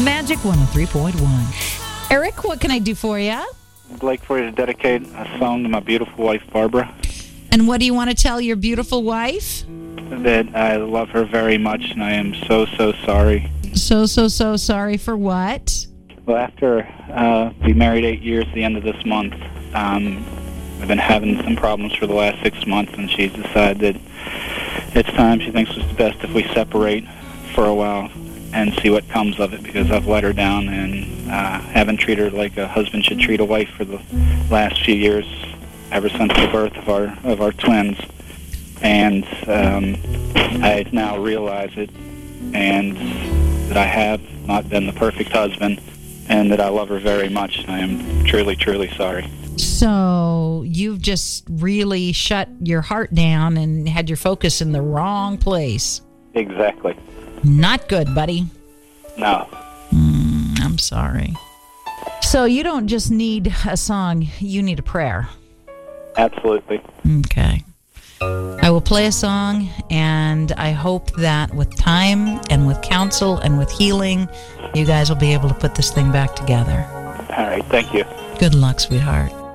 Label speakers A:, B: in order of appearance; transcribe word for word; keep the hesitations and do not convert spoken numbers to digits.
A: Magic one oh three point one. Eric, what can I do for you?
B: I'd like for you to dedicate a song to my beautiful wife, Barbara.
A: And what do you want to tell your beautiful wife?
B: That I love her very much, and I am so, so sorry.
A: So, so, so sorry for what?
B: Well, after uh, we married eight years at the end of this month, um, I've been having some problems for the last six months, and she's decided that it's time. She thinks it's best if we separate for a while and see what comes of it, because I've let her down and uh, haven't treated her like a husband should treat a wife for the last few years, ever since the birth of our of our twins. And um, I now realize it, and that I have not been the perfect husband, and that I love her very much. I am truly, truly sorry.
A: So you've just really shut your heart down and had your focus in the wrong place.
B: Exactly.
A: Not good, buddy.
B: No.
A: Mm, I'm sorry. So you don't just need a song, you need a prayer.
B: Absolutely.
A: Okay. I will play a song, and I hope that with time and with counsel and with healing, you guys will be able to put this thing back together.
B: All right. Thank you.
A: Good luck, sweetheart.